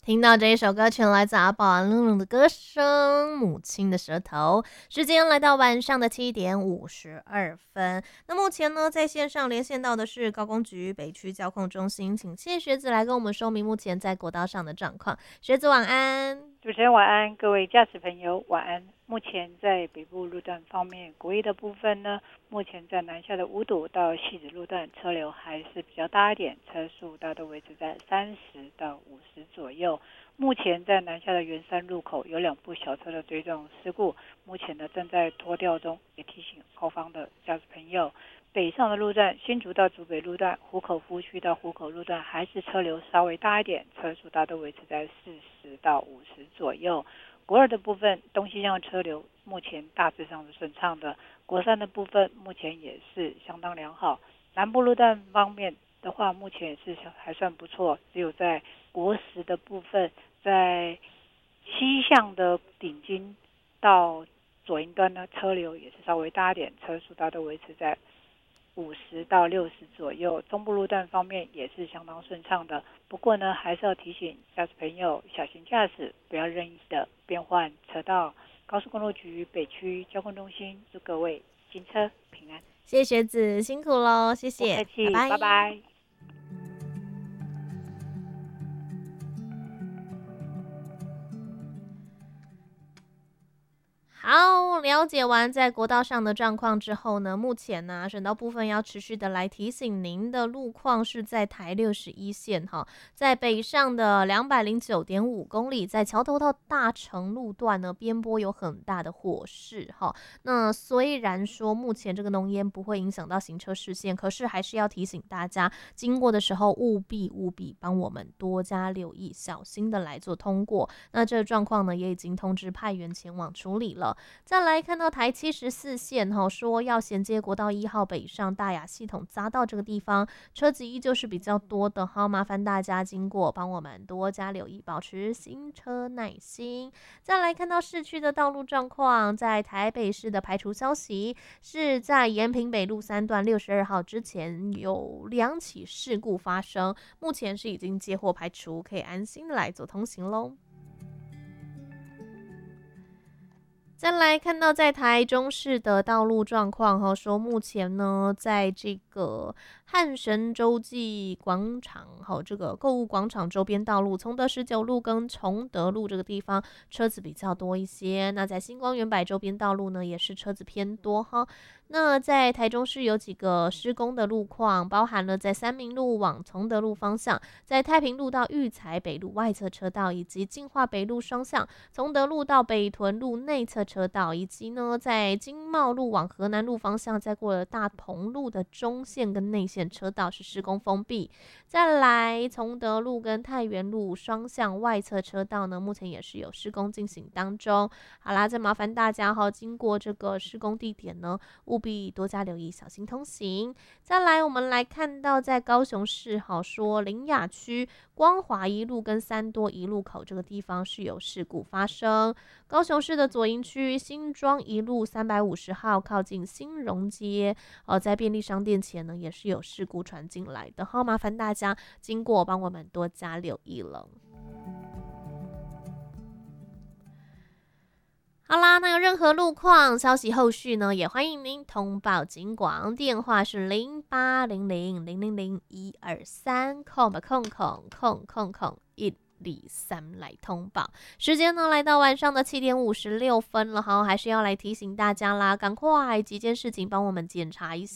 听到这一首歌曲来自阿宝安露露的歌声《母亲的舌头》，时间来到晚上的7:52。那目前呢，在线上连线到的是高工局北区交控中心，请谢学子来跟我们说明目前在国道上的状况。学子晚安。 主持人晚安，各位驾驶朋友晚安。目前在北部路段方面，国一的部分呢，目前在南下的五堵到汐止路段车流还是比较大一点，车速大都维持在30到50左右。目前在南下的圆山路口有2部小车的追撞事故，目前呢正在拖吊中，也提醒后方的驾驶朋友。北上的路段，新竹到竹北路段、湖口夫区到湖口路段还是车流稍微大一点，车速大都维持在40到50左右。国二的部分，东西向车流目前大致上是顺畅的。国三的部分目前也是相当良好。南部路段方面的话，目前也是还算不错，只有在国十的部分，在西向的顶金到左营端呢，车流也是稍微大一点，车速大都维持在50到60左右。中部路段方面也是相当顺畅的，不过呢，还是要提醒驾驶朋友小心驾驶，不要任意的变换车道。高速公路局北区交通中心祝各位行车平安。 谢谢学子，辛苦咯，谢谢， 不客气， 拜拜。 拜拜。 好，了解完在国道上的状况之后呢，目前呢，省道部分要持续的来提醒您的路况是在台61线哈，在北上的209.5公里，在桥头到大成路段呢，边坡有很大的火势哈。那虽然说目前这个浓烟不会影响到行车视线，可是还是要提醒大家，经过的时候务必帮我们多加留意，小心的来做通过。那这个状况呢，也已经通知派员前往处理了。再来看到台74线说要衔接国道1号北上大雅系统匝道这个地方，车子依旧是比较多的哈，麻烦大家经过帮我们多加留意，保持行车耐心。再来看到市区的道路状况，在台北市的排除消息是在延平北路3段62号之前有2起事故发生，目前是已经接获排除，可以安心的来做通行咯。再来看到在台中市的道路状况说目前呢，在这个汉神洲际广场这个购物广场周边道路，崇德19路跟崇德路这个地方车子比较多一些。那在星光园百周边道路呢，也是车子偏多哈。那在台中市有几个施工的路况，包含了在三民路往崇德路方向，在太平路到育才北路外侧车道，以及进化北路双向崇德路到北屯路内侧车道，以及呢在经贸路往河南路方向，再过了大同路的中线跟内线车道是施工封闭。再来崇德路跟太原路双向外侧车道呢，目前也是有施工进行当中。好啦，再麻烦大家经过这个施工地点呢，务必多加留意，小心通行。再来我们来看到在高雄市说苓雅区光华一路跟三多一路口这个地方是有事故发生。高雄市的左营区新庄一路350号靠近新荣街在便利商店前呢也是有事故传进来的，好，麻烦大家经过帮我们多加留意了。好啦，那有任何路况消息后续呢，也欢迎您通报警广，电话是0800000123123来通报。时间呢来到晚上的7:56了哈，还是要来提醒大家啦，赶快几件事情帮我们检查一下。